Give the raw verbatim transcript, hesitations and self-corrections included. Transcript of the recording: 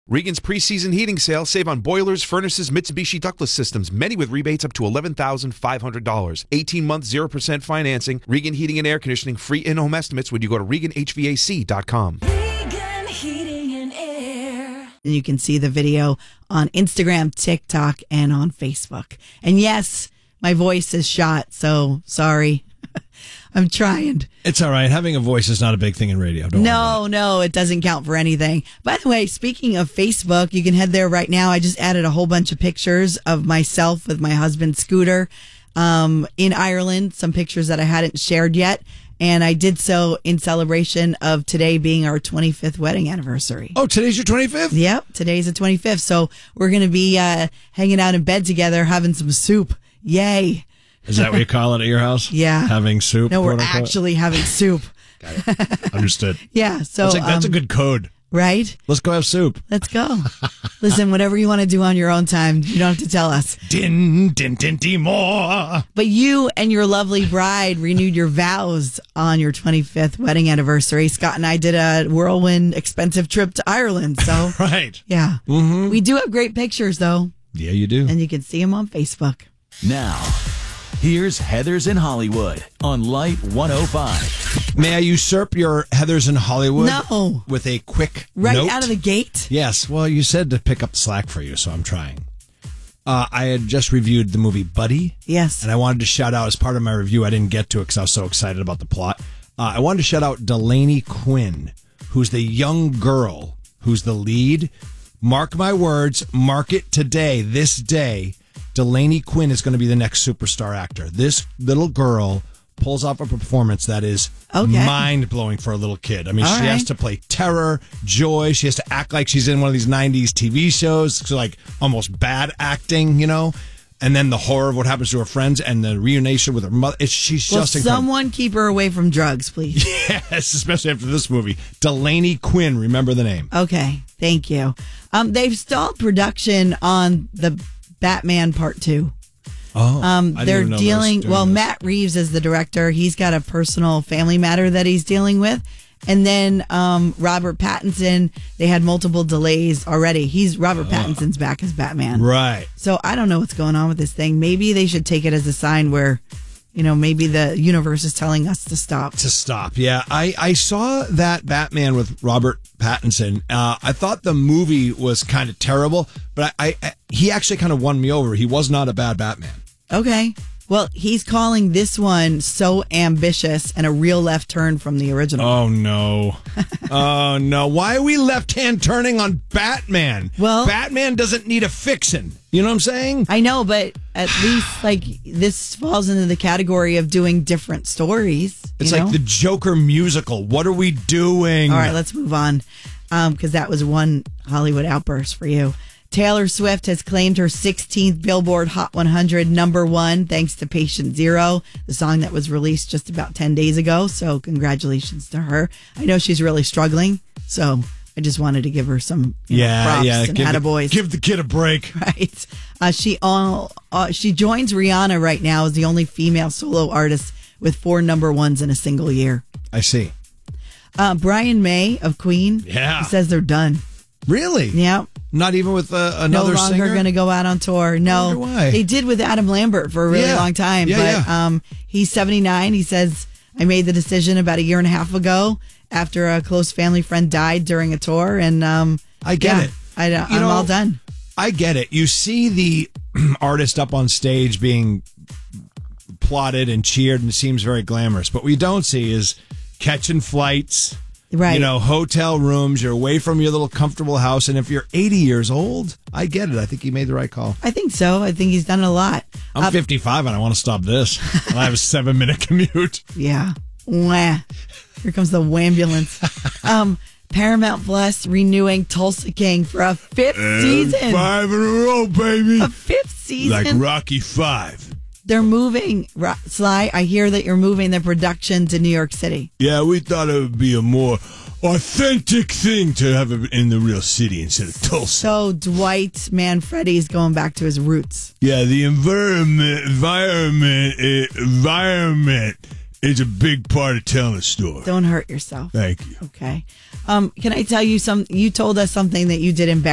Regan's preseason heating sale. Save on boilers, furnaces, Mitsubishi ductless systems, many with rebates up to eleven thousand five hundred dollars. eighteen-month, zero percent financing. Regan Heating and Air Conditioning, free in-home estimates when you go to Regan H V A C dot com. Regan Heating and Air. You can see the video on Instagram, TikTok, and on Facebook. And yes, my voice is shot, so sorry. I'm trying. It's all right. Having a voice is not a big thing in radio. Don't no, no, it doesn't count for anything. By the way, speaking of Facebook, you can head there right now. I just added a whole bunch of pictures of myself with my husband, Scooter, um, in Ireland, some pictures that I hadn't shared yet. And I did so in celebration of today being our twenty-fifth wedding anniversary. Oh, today's your twenty-fifth? Yep, today's the twenty-fifth. So we're going to be uh, hanging out in bed together, having some soup. Yay. Is that what you call it at your house? Yeah. Having soup? No, we're quote-unquote? actually having soup. Got it. Understood. Yeah, so That's, like, that's um, a good code. Right? Let's go have soup. Let's go. Listen, whatever you want to do on your own time, you don't have to tell us. Din, din, din, din, more. But you and your lovely bride renewed your vows on your twenty-fifth wedding anniversary. Scott and I did a whirlwind, expensive trip to Ireland. So, right. Yeah. Mm-hmm. We do have great pictures, though. Yeah, you do. And you can see them on Facebook. Now, here's Heathers in Hollywood on Light one oh five. May I usurp your Heathers in Hollywood? No. With a quick Right note? out of the gate? Yes. Well, you said to pick up the slack for you, so I'm trying. Uh, I had just reviewed the movie Buddy. Yes. And I wanted to shout out, as part of my review, I didn't get to it because I was so excited about the plot. Uh, I wanted to shout out Delaney Quinn, who's the young girl who's the lead. Mark my words, mark it today, this day. Delaney Quinn is going to be the next superstar actor. This little girl pulls off a performance that is okay. mind-blowing for a little kid. I mean, All she right. has to play terror, joy. She has to act like she's in one of these nineties T V shows. So like almost bad acting, you know? And then the horror of what happens to her friends and the reunition with her mother. It's, she's Will just incredible. someone keep her away from drugs, please? Yes, especially after this movie. Delaney Quinn, remember the name. Okay, thank you. Um, they've stalled production on the Batman Part Two. Oh, um, I didn't they're even know they dealing. was doing Well, this. Matt Reeves is the director. He's got a personal family matter that he's dealing with, and then um, Robert Pattinson. They had multiple delays already. He's Robert Pattinson's back as Batman, Right. So I don't know what's going on with this thing. Maybe they should take it as a sign where, you know, maybe the universe is telling us to stop. To stop, yeah. I, I saw that Batman with Robert Pattinson. Uh, I thought the movie was kind of terrible, but I, I he actually kind of won me over. He was not a bad Batman. Okay. Well, he's calling this one so ambitious and a real left turn from the original. Oh, no. Oh, no. Why are we left-hand turning on Batman? Well, Batman doesn't need a fixin'. You know what I'm saying? I know, but at least, like, this falls into the category of doing different stories. It's you like know? the Joker musical. What are we doing? All right, let's move on, because that was one Hollywood outburst for you. Taylor Swift has claimed her sixteenth Billboard Hot one hundred number one thanks to Patient Zero, the song that was released just about ten days ago. So congratulations to her. I know she's really struggling, so I just wanted to give her some you know, yeah, props yeah. and Give the, attaboys. give the kid a break. Right. Uh, she, all, uh, she joins Rihanna right now as the only female solo artist with four number ones in a single year. I see. Uh, Brian May of Queen Yeah. he says they're done. Really? Yeah. Not even with uh, another no longer singer? going to go out on tour. No, wonder why. They did with Adam Lambert for a really Yeah. long time. Yeah, but yeah. Um, he's seventy-nine. He says, I made the decision about a year and a half ago after a close family friend died during a tour. And um, I get yeah, it. I, You I'm know, all done. I get it. You see the artist up on stage being plotted and cheered, and it seems very glamorous. But what you don't see is catching flights, Right. you know, hotel rooms. You're away from your little comfortable house. And if you're eighty years old, I get it. I think he made the right call. I think so. I think he's done a lot. I'm Uh, fifty-five and I want to stop this. And I have a seven minute commute. Yeah. Wah. Here comes the wambulance. um, Paramount Plus renewing Tulsa King for a fifth season. Five in a row, baby. A fifth season. Like Rocky Five. They're moving, Ro- Sly. I hear that you're moving the production to New York City. Yeah, we thought it would be a more authentic thing to have it in the real city instead of Tulsa. So Dwight Manfredi's going back to his roots. Yeah, the environment, environment, eh, environment is a big part of telling a story. Don't hurt yourself. Thank you. Okay. Um, can I tell you some? You told us something that you did in